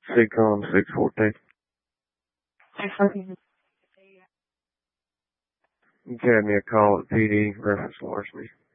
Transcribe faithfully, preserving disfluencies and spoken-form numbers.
SIGCOM six fourteen. You can have me a call at P D, reference larceny.